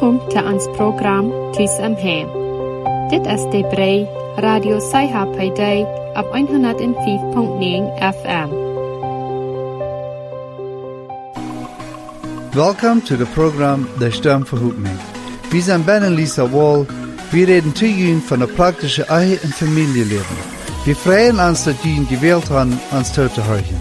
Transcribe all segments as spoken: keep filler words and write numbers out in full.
Welkom til ons program Tus om Hem. Dit is de Brei Radio Saiha på dag op honderd og fem komma nul F M. Welcome to the program De Stem Verhoopning. Wir sind Ben und Lisa Wall. Wir reden zu Ihnen von der praktischen Ehe- und Familienleben. Wir freuen uns, dass Sie ihn gewählt haben, uns zuzuhören.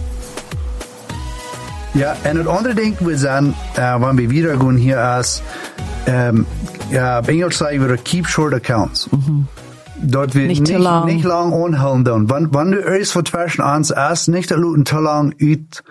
Ja, en het andere ding we zijn, uh, wanneer we weer gaan hier is, um, ja, op Engels zeggen we keep short accounts. Mm-hmm. Dat we niet, niet, te lang. niet lang onhouden doen. Want wanneer er is wat versen ons is, niet te lang te lang uit,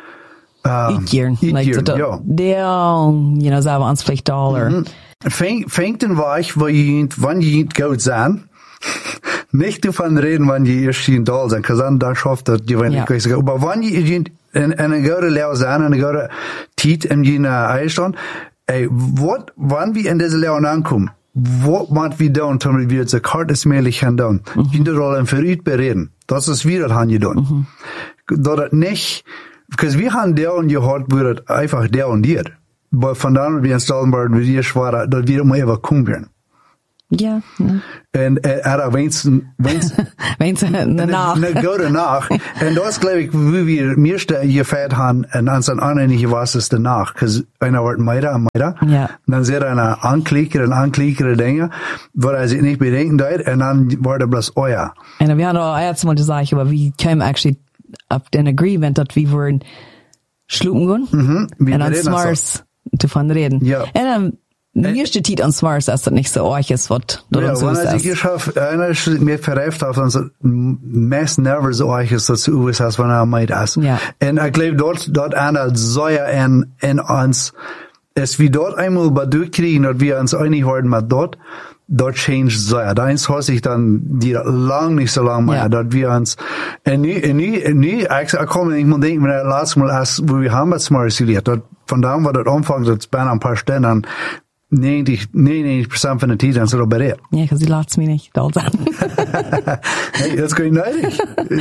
um, uitjaren. Like dat, ja. Der, you know, sagen wir uns vielleicht Dollar. Mm-hmm. Fängt, fängt den Weich, wo je, wann je gut sein. Nicht davon reden, wann je erst in Doll sein, kann dann schafft das, die wenn ich sagen, aber wann je in eine gute Lehre sein, eine gute Zeit in jener Eisstand, ey, wat, wann wir in diese Lehre ankommen, was macht wir da und wir jetzt eine Karte smählich haben dann, in der Rolle für uns bereden, das ist wieder das haben wir dann. Das nicht, because wir haben der und gehört, wird einfach der und dir. Aber von da an, wie in Stallenberg, wie wir schwer, dass wir immer einfach kommen werden. Ja, ja. En er wenigstens, wenigstens, wenigstens danach. Ne, go danach. En dat is geloof ik, wie we meeste gefeiert haben, en aan zijn anderen niet was es danach. Cause einer wordt meider en meider. Ja. Dan zit er een aanklikker en aanklikkere dingen, waar hij zich niet bedenken deed, en dan wordt er bloß euer. En we hadden al eerst mal gesagt, aber we came actually up in agreement dat we worden schlupen gaan. Mhm. En dan smars te van reden. Ja. En dan, de eerste tijd aan smars is dat niet zo erg is, wat door ja, ons is. Ja, wanneer ik geschafft, einer is meer verreift af, dan is het meest nervous zo erg is, dat ze uw is, als wanneer hij meid is. Ja. En ik geloof dat, dat aan Säuer en, en ons, es wie dort einmal bei durchkriegen, dass wir uns einig werden mit dort, dort changed Säuer. Da ist sich dann, die lang nicht so lang mehr, ja. Dass wir uns, und nie, und nie, und nie, ich komme nicht mal denken, wenn er letztes Mal erst, wo wir haben jetzt mal isoliert, dort, von da war das Anfang, das bei ein paar Stellen, negentig, negenennegentig Prozent von der Zeit, dann sind wir bereit. Ja, because die laatst mich nicht, da sein. Hey, das geht nicht.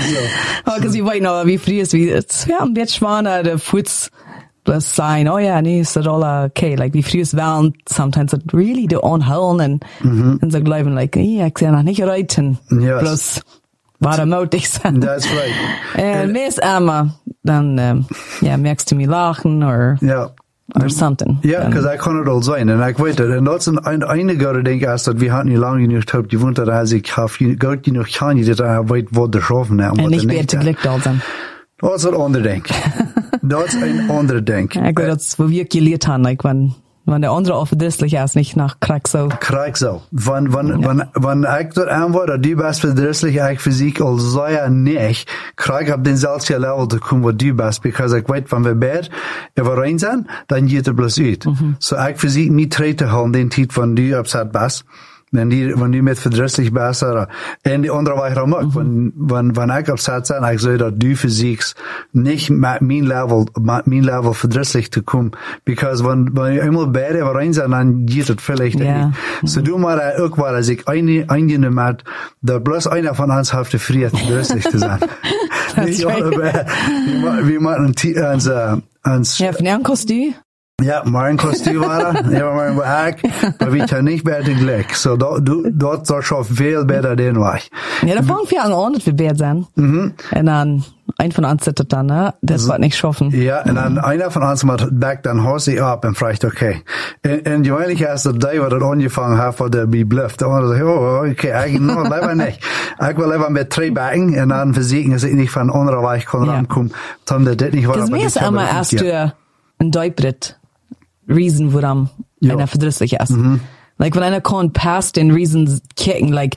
Oh, because ich weiß noch, wie früh ist, wie, es wäre ein bisschen schwanger, der Fuß, plus sein, oh ja, nee, ist das all okay. Like, wie früh es waren, sometimes it really do anhalten und, mm-hmm. und so glauben, like, ja, ich sehe noch nicht reiten. Yes. Plus, war der mutig sein. That's right. Und mir ist einmal, dann, ähm, ja, merkst du mich lachen, oder, ja. or something. Ja, because I kann es all sein. Und ich weiß das. Und das ist ein, eine gute Ding, ist, dass wir hatten nicht lange genug gehabt, gewohnt, dass ich gut genug kann, dass er weiß, wo der schaffen hat. Und nicht mehr zu Glück da sein. Das ist ein anderer Ding. Das ist ein anderer Ding. Ja, gut, das, wo wir gelernt haben, like, wenn, wenn der andere offensichtlich ist, nicht nach Kriegsau. Kriegsau. Wenn, wenn, ja. wenn, wenn ich dort antworte, du bist verdrisslich, ich Physik, als sei er nicht, Krieg hab den selben Level zu kommen, wo du bist, because ich weiß, wenn wir beide überein sind, dann geht er bloß uit. Mhm. So ich Physik nicht treten haben, den Zeit, wenn du upset bist. Wenn die, wenn die mit verdrisslich bist, oder, und die andere war ich auch mag, wenn, wenn, wenn ich upset sein, ich sage, dass du Physik nicht mit mein Level, mit mein Level verdrisslich zu kommen, because wenn, wenn ich einmal beide überein sind, dann geht es vielleicht yeah. nicht. So du mal auch war, dass ich eine, eingenommen hat, da bloß einer von uns hat friert, verdrisslich zu sein. That's right. Wir machen uns, äh, uns. Ja, von einem Kostüm. Ja, mein Kostüm war er. Ja, mein Werk. Aber wir können nicht mehr den Glück. So, dort, du, dort soll schon viel besser den Weg. Ja, da fangen wir an, ordentlich wie besser sein. Mhm. Und dann, ein von uns sitzt dann, ne? Das wird nicht schaffen. Ja, und dann einer von uns macht back dann Haus sich ab und fragt, okay. Und, und die eigentlich erst der Day, wo das angefangen hat, wo der mich blufft. Und dann sagt, oh, okay, eigentlich noch, lieber nicht. Ich will lieber mit drei backen und dann versiegen, dass ich nicht von anderer Weich kann ja. rankommen. Dann der das nicht war. Das mir ist einmal erst du ein Deubrit. Reason, warum ja. einer verdrisslich ist. Mhm. Like, wenn einer kann past den Reasons kicken, like,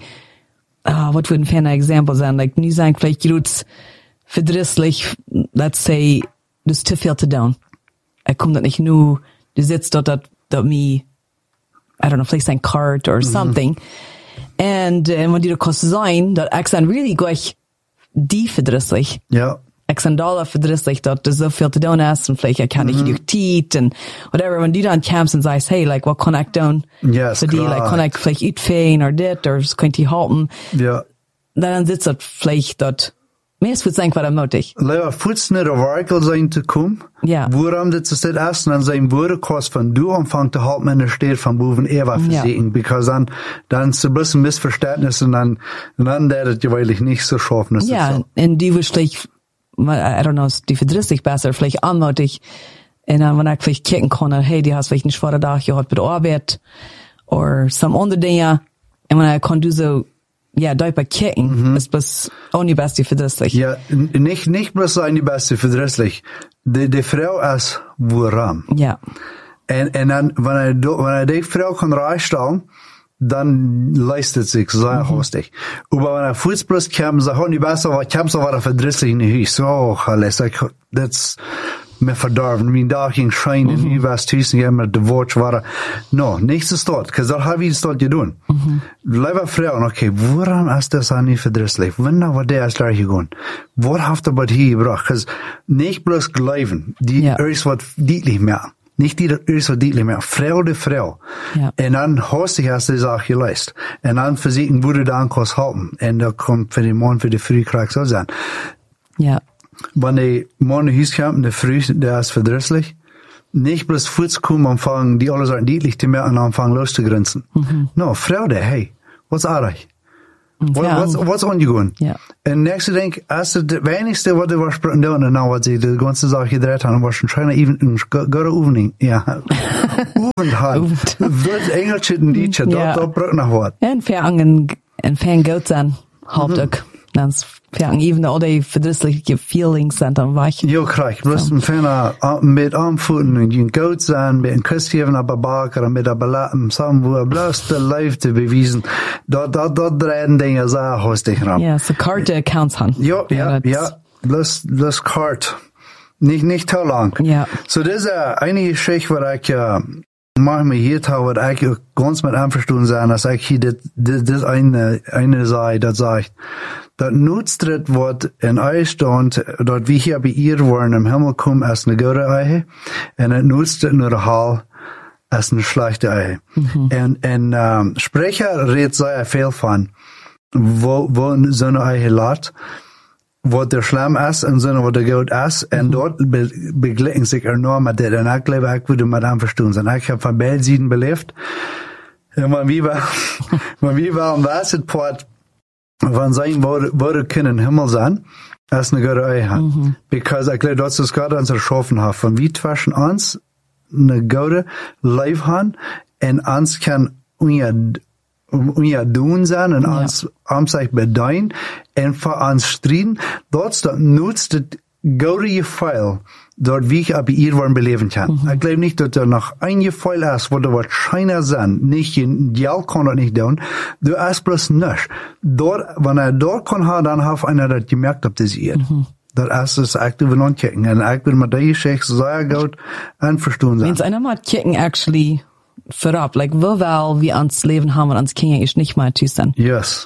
ah, uh, was würde ein ferner Example sein? Like, nie sagen, vielleicht geht's verdrisslich, let's say, du hast zu viel zu tun. Er kommt nicht nur, du sitzt dort, dort, dort me, I don't know, vielleicht sein Card or something. Mhm. Und, äh, wenn die da kannst sein, dort ich dann really gleich die verdrisslich. Ja. Ich bin Dollar verdrisslich, dass du so viel zu tun hast und vielleicht kann ich durch Tiet und whatever. Wenn du dann kommst und sagst, hey, like, was kann ich tun? Yes, für die, like, kann ich vielleicht uitfeen oder dit, oder was könnt ihr halten? Ja. Dann sitzt dort vielleicht dort Meest wird sein, was er mutig. Leider voets nicht auf Werkel sein zu kommen. Ja. Woran das ist das erste, an seinem Wurdekost von du anfangen zu halten, wenn er steht von Boven Eva versiegen, ja. Because dann, dann ist ein bisschen Missverständnis und dann, und dann der das gewöhnlich nicht so schaffen. Ja, so. Und die wirst vielleicht, I don't know, die verdrissig besser, vielleicht anmutig, und dann, wenn ich vielleicht kicken kann, hey, die hast vielleicht einen schweren Tag, ihr habt bei der Arbeit, oder some andere Dinge, und wenn er kann du so, ja, da bei kicken, mhm. ist bloß auch nicht beste verdrisslich. Ja, nicht, nicht bloß auch nicht beste verdrisslich. Die, die Frau ist woran. Ja. Und, und dann, wenn er, wenn er die Frau kann reinstellen, dann leistet sich sehr hostig. Mhm. Aber wenn er Fuß bloß kommt, sagt, oh, nicht besser, aber ich hab so was verdrisslich in die Hüse. Oh, alles, das, mir verdorben. Mein Tag ging scheinen, mhm. wie was tüßen, ja, mit der Wort war. No, nichts ist dort, because das habe ich dort getan. Mhm. Leider Frauen, okay, woran ist das an nicht verdrisslich? Wenn da war der erst gleich gegangen? Was hat er bei hier gebracht? Because nicht bloß glauben, die ja. ist was deutlich mehr. Nicht die ist was deutlich mehr. Frau de Frau. Ja. Und dann hast du erst die Sache geleistet. Und dann versuchen, würde dann was halten. Und da kommt für den Mann, für die Früh, kriegst du sein. Ja. Wenn die Mann in Hüs kommt, der Früh, der ist verdrisslich, nicht bloß Fuß kommen, anfangen, die alle sagen, deutlich zu mehr, und anfangen loszugrenzen. Mhm. No, Frau, der, hey, was ist What, ja. What's, what's angegangen? Ja. Und nächste denk, als das wenigste, was du was sprechen da, und dann, was sie die ganze Sache gedreht haben, war schon scheinbar even, ein gute Oefening, ja. Oefend haben. Wird Engelschitten, die, da, da braucht noch was. Ja, und fangen, und fangen gut sein, hauptsächlich. Dann fangen even all die verdrissliche Feelings sind dann weich. Ja, krieg, bloß ein Fan mit Armfuten und ein Goat sein, mit einem Kuss geben, aber Barker, mit der Belatten, zusammen, wo er bloß der Life zu bewiesen. Da, da, da drehen Dinge sehr hostig ran. Ja, so Karte Accounts haben. Ja, ja, ja, bloß, bloß Karte. Nicht, nicht zu lang. Ja. So, das ist eine Geschichte, wo ich, uh, manchmal hier tauert, ich ganz mit einverstanden sein, dass ich hier das, das, das eine, eine sei, das sagt, das nutzt das Wort in Eistand, dort wie hier bei ihr waren im Himmel kommen, als eine gute Eiche, und das nutzt das nur der Hall, als eine schlechte Eiche. Mhm. Und, und, ähm, Sprecher redet sehr viel von, wo, wo so eine Eiche lässt, was der Schlamm ist und so, was der Gut ist, und dort be begleiten sich enorm mit das. Und ich glaube, ich würde mit einverstanden sein. Ich habe von Belsieden belebt. Und wenn wir, wenn wir waren, was ist Port, wenn sein würde können Himmel sein, als eine gute Ei hat. Mhm. Because ich glaube, das ist Gott uns erschaffen hat. Von wie zwischen uns eine gute Life haben, und uns kann unser unser Tun sein, und ja. uns, uns sich bedeuten, und für uns striden, dort nutzt das gute Gefühl, dort wie ich aber ihr wollen beleben kann. Mhm. Ich glaube nicht, dass da noch ein Gefühl ist, wo da was scheiner sind, nicht in Geld kann das nicht tun, du hast bloß nicht. Dort, wenn er dort kann haben, dann hat einer das gemerkt, ob das ihr. Mhm. Das ist das aktive Non-Kicken. Und ich bin mit der Geschichte sehr gut einverstanden sein. Wenn es einer mal Kicken actually vorab, like, wo weil wir ans Leben haben und ans Kinder ist nicht mal zu sein. Yes.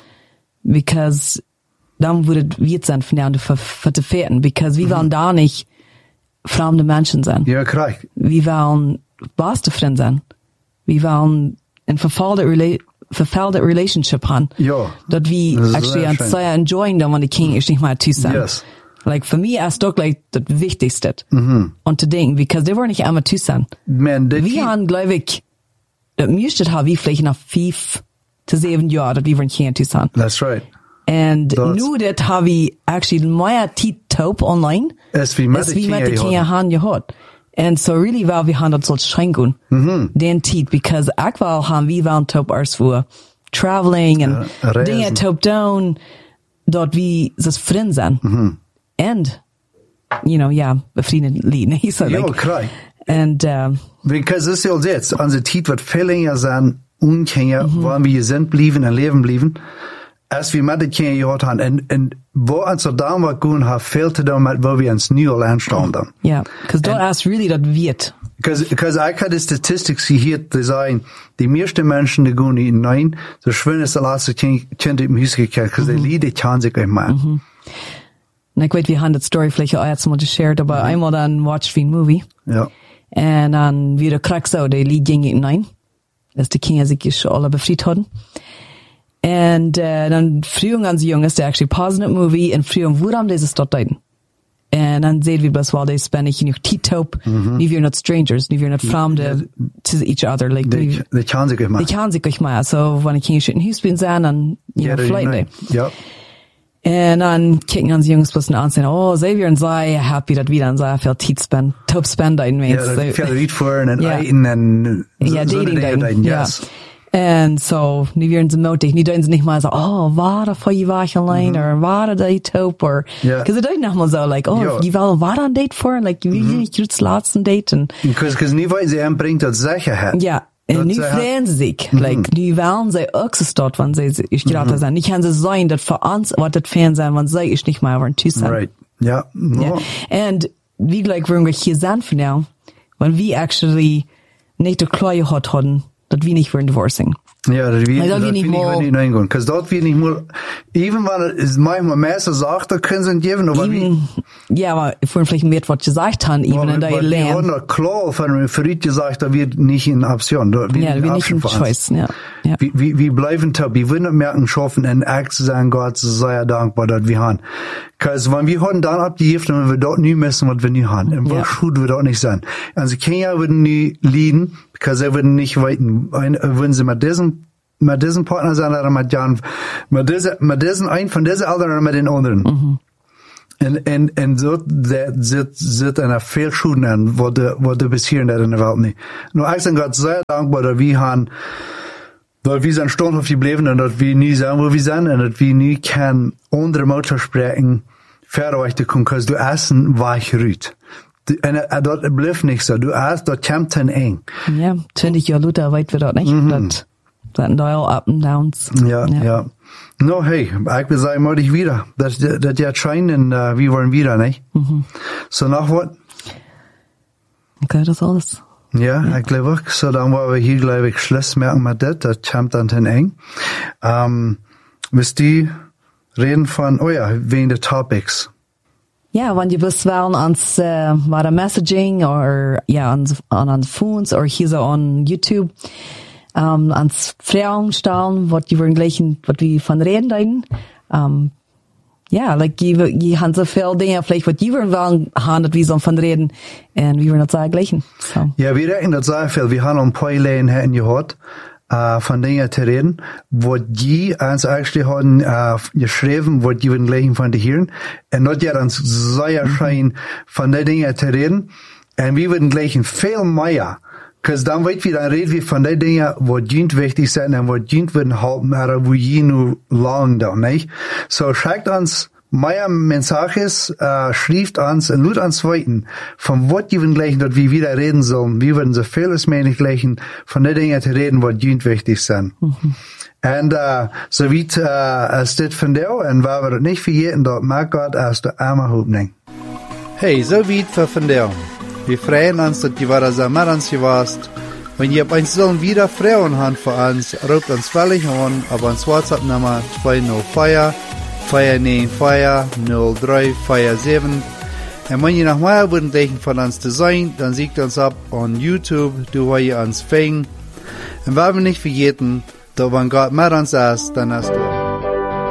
Because dann würde wir sein von der für, für die Fährten, because wir mhm. wollen da nicht fremde Menschen sein. Ja, korrekt. Wir wollen beste Freunde sein. Wir wollen ein verfallte Rela verfallte Relationship haben. Ja. Dort wir actually an sehr enjoyen, da man die Kinder ist nicht mal zu sein. Yes. Like, für mich ist doch like das Wichtigste. Mhm. Und zu denken, because die wollen nicht einmal zu sein. Man, wir haben, glaube ich, das müsste haben wir vielleicht noch fünf to sieben Jahre, dass wir hier zu sein. That's right. Und nur das habe ich actually mehr Zeit taub online, als wie mit die Kinder haben gehört. Und so really, weil wir haben das so schenken, mhm. den Zeit, because ich will haben, wir waren taub als für traveling und ja, Dinge taub down, dort wie das Freunde sind. Mhm. And, you know, ja, befriendet liegen. So, ja, like, klar. And, um, because das ist ja jetzt, unsere Zeit wird viel länger sein, unkennt, mhm. wollen wir sind blieben und leben blieben, als wir mit den Kindern gehört haben. Und, und wo uns so damals gehen, hat viel zu tun mit, wo wir uns neu anstanden. Ja, because da ist really das wird. Because, because ich habe die Statistik hier, die sagen, die meisten Menschen, die gehen nicht nein, so schön ist das letzte Kind im Haus gekehrt, because die Lieder kann sich nicht mehr. Mhm. Und ich weiß, wir haben das Story vielleicht auch jetzt mal geshared, aber mhm. einmal dann watched wir ein Movie. Ja. Und dann wieder kriegst du, die Lied ging nicht nein. Dass die Kinder sich schon alle befreit hatten. And uh, dan vroegen aan ze jongens, they actually pausing het movie, en vroegen, waarom deze stad deiden? En dan zeiden we best wel, deze spenden genoeg tijd op, nu weer not strangers, nu weer not vreemden to each other. Like, die, die kan zich maar. Die kan zich maar. So, wanneer ik hier in Huis zijn, dan, you know, flighten. Ja. En dan kijken onze jongens plus aan en zeggen, oh, zij weer en zij happy dat we dan zo veel tijd spenden, top spenden in mensen. Ja, dat veel tijd voor en eten en ja, dating dan. Yes. En zo, nu weer in de nodig. Nu doen ze niet maar zo, oh, waar voor je wacht alleen, mm-hmm. or waar dat je top, or, yeah. Cause ze doen nog maar zo, like, oh, yeah. Je wil waar een date voor, like, je wil niet het laatste date. Because, cause niet wat ze aanbrengt dat zeggen het. Ja. En nu vreemden ze zich, mm-hmm. like, nu willen ze ook zo staan, want ze is gerade mm-hmm. zijn. Nu kan ze zijn dat voor ons wat het fan zijn, want zij is niet meer over een thuis zijn. Right. Ja. Yeah. Yeah. En wie gelijk waarom we hier zijn voor nou, want we actually niet de kleine had hadden, dat we niet worden divorcing. Ja, dat wie, dat dat wie niet mal, niet reingehen. Because dat wie nicht mal, even wenn es manchmal Messer sagt, da können sie nicht geben, aber wie. Ja, aber vorhin vielleicht mehr, was gesagt haben, even in der Lehre. Wir haben noch klar von Fried gesagt, da wird nicht in Option, da wird ja, nicht nicht in Choice, ja. Ja. Wir, wir, wir bleiben taub, wir würden merken, schaffen, in Akt zu sein, Gott, sehr dankbar, dass wir haben. Because wenn wir haben dann abgegeben, wenn wir dort nie messen, was wir nie haben, und was gut wir dort nicht sein. Also Kenia würden nie lieben, because sie würden nicht weiten, würden sie mit diesem met deze partner zijn er met Jan, met deze, met deze een van deze ouderen met den anderen. Mm-hmm. En, en, en zo zit, zit er veel schoenen aan, wat de, wat de besieren in de wereld niet. Nou, ik ben God zeer dankbaar dat we gaan, dat we zijn standhaft gebleven en dat we nu zijn waar we zijn en dat we nu kan andere motor spreken, verder weg te komen, because du essen weich ruht. En dat blijft niet zo. Du essen, dat komt ten eng. Ja, twintig jaar later weten we dat niet. Mm-hmm. Dat Dat dial up and downs. Ja, ja. ja. No, hey, ik wil zeggen, maar ik wieder. Dat, dat jij schijnt en uh, we worden wieder, ne? Mm-hmm. So, nog wat? Ik glaube, dat is alles. Ja, ja. Ik glaube ook. So, dan waren we hier, glaube ik, Schluss merken met dit. Dat komt dan ten eng. Um, willst die reden van, oh ja, wegen de topics? Ja, want je bist wel ans, uh, waar messaging, or, ja, aan, aan, aan phones, or hier zo on YouTube. Um, ans Fragen stellen, wat je gleichen, wat we van reden deiden. Um, ja, like, je, je haben so viel Dinge, vielleicht, wat je willen haben, dat we zo van reden, en we willen dat zo gleichen. So. Ja, we rechnen dat zo veel. We hebben een paar Lehen gehad, uh, van dingen te reden, wat je ons eigenlijk hadden, uh, geschreven, wat je willen gleichen van de Heeren, en dat je ons zeer schijn van die dingen te reden, en we willen gleichen veel meer. Because dan weet je, dan reden we van die dingen wat jint wichtig zijn en wat jint willen helpen, maar wo je nu lang dan, niet? So, schreibt ons meer mensajes, uh, schrijft ons en laat ons weten van wat je willen gleichen, dat we wieder reden zullen. We willen zoveel als mogelijk gleichen van die dingen te reden wat jint wichtig zijn. Mm-hmm. En uh, zo weet uh, als dit van jou, en waar we het niet vergeten, dat maakt God als de arme hoopning. Hey, zo weet we van jou. Wir freuen uns, dass du wieder so mit uns warst. Wenn ihr uns sollen wieder Frauen habt für uns, ruft uns völlig an, auf uns WhatsApp-Nummer zwei null vier, vier neun vier, null drei vier sieben. Und wenn ihr noch mehr Wunderlichen von uns zu sein, dann siegt uns ab on YouTube, du wo ihr uns fängt. Und wenn wir nicht vergeten, dass wenn Gott mit uns ist, dann hast du